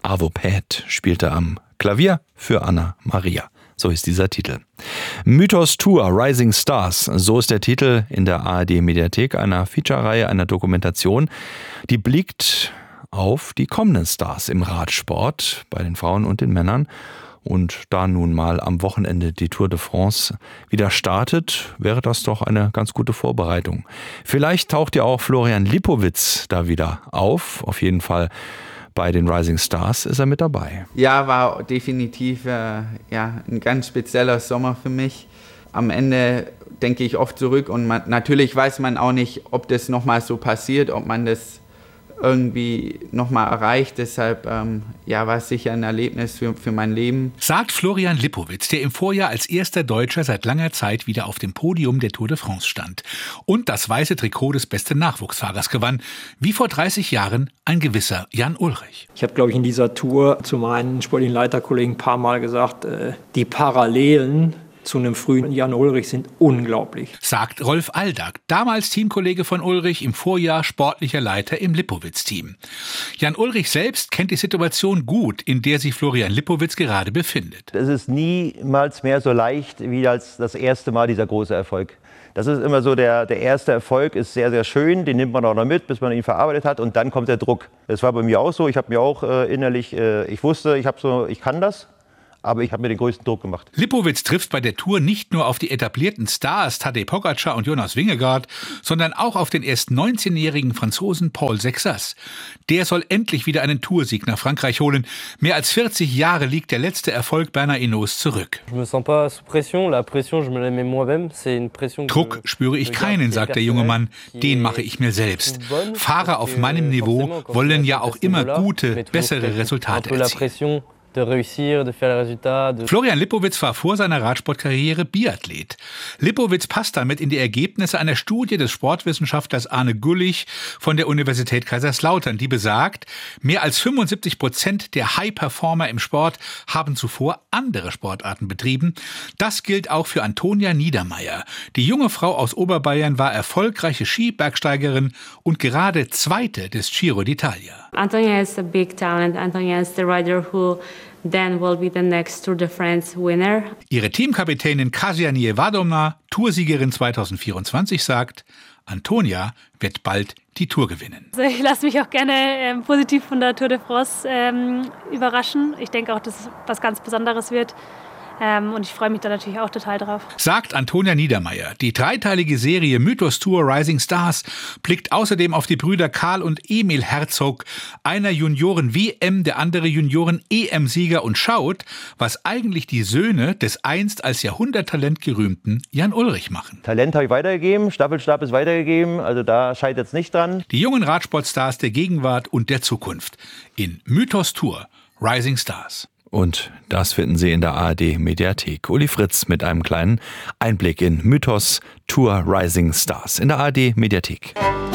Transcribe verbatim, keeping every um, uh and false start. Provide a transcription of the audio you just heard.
Arvo Pärt spielte am Klavier für Anna Maria. So ist dieser Titel. Mythos Tour Rising Stars, so ist der Titel in der A R D-Mediathek einer Feature-Reihe, einer Dokumentation, die blickt auf die kommenden Stars im Radsport bei den Frauen und den Männern. Und da nun mal am Wochenende die Tour de France wieder startet, wäre das doch eine ganz gute Vorbereitung. Vielleicht taucht ja auch Florian Lipowitz da wieder auf. Auf jeden Fall bei den Rising Stars ist er mit dabei. Ja, war definitiv äh, ja, ein ganz spezieller Sommer für mich. Am Ende denke ich oft zurück und man, natürlich weiß man auch nicht, ob das nochmal so passiert, ob man das irgendwie nochmal erreicht. Deshalb ähm, ja, war es sicher ein Erlebnis für, für mein Leben. Sagt Florian Lipowitz, der im Vorjahr als erster Deutscher seit langer Zeit wieder auf dem Podium der Tour de France stand und das weiße Trikot des besten Nachwuchsfahrers gewann, wie vor dreißig Jahren ein gewisser Jan Ullrich. Ich habe, glaube ich, in dieser Tour zu meinen sportlichen Leiterkollegen ein paar Mal gesagt, äh, die Parallelen zu einem frühen Jan Ullrich sind unglaublich. Sagt Rolf Aldag, damals Teamkollege von Ullrich, im Vorjahr sportlicher Leiter im Lipowitz-Team. Jan Ullrich selbst kennt die Situation gut, in der sich Florian Lipowitz gerade befindet. Es ist niemals mehr so leicht wie als das erste Mal dieser große Erfolg. Das ist immer so, der, der erste Erfolg ist sehr, sehr schön, den nimmt man auch noch mit, bis man ihn verarbeitet hat und dann kommt der Druck. Das war bei mir auch so, ich habe mir auch äh, innerlich, äh, ich wusste, ich, hab so, ich kann das. Aber ich habe mir den größten Druck gemacht. Lipowitz trifft bei der Tour nicht nur auf die etablierten Stars Tadej Pogačar und Jonas Vingegaard, sondern auch auf den erst neunzehnjährigen Franzosen Paul Sexas. Der soll endlich wieder einen Toursieg nach Frankreich holen. Mehr als vierzig Jahre liegt der letzte Erfolg Bernard Hinault zurück. Druck spüre ich keinen, sagt der junge Mann. Den mache ich mir selbst. Fahrer auf meinem Niveau wollen ja auch immer gute, bessere Resultate erzielen. Florian Lipowitz war vor seiner Radsportkarriere Biathlet. Lipowitz passt damit in die Ergebnisse einer Studie des Sportwissenschaftlers Arne Güllich von der Universität Kaiserslautern, die besagt, mehr als fünfundsiebzig Prozent der High-Performer im Sport haben zuvor andere Sportarten betrieben. Das gilt auch für Antonia Niedermeyer. Die junge Frau aus Oberbayern war erfolgreiche Skibergsteigerin und gerade Zweite des Giro d'Italia. Antonia is a big talent. Antonia is the rider who then will be the next Tour de France winner. Ihre Teamkapitänin Kasia Niewiadoma, Toursiegerin zweitausendvierundzwanzig, sagt, Antonia wird bald die Tour gewinnen. Also ich lasse mich auch gerne ähm, positiv von der Tour de France ähm, überraschen. Ich denke auch, dass es was ganz Besonderes wird. Ähm, und ich freue mich da natürlich auch total drauf. Sagt Antonia Niedermeyer. Die dreiteilige Serie Mythos Tour Rising Stars blickt außerdem auf die Brüder Karl und Emil Herzog, einer Junioren-W M, der andere Junioren-E M-Sieger, und schaut, was eigentlich die Söhne des einst als Jahrhunderttalent gerühmten Jan Ullrich machen. Talent habe ich weitergegeben, Staffelstab ist weitergegeben, also da scheitert es nicht dran. Die jungen Radsportstars der Gegenwart und der Zukunft in Mythos Tour Rising Stars. Und das finden Sie in der A R D-Mediathek. Uli Fritz mit einem kleinen Einblick in Mythos Tour Rising Stars in der A R D-Mediathek.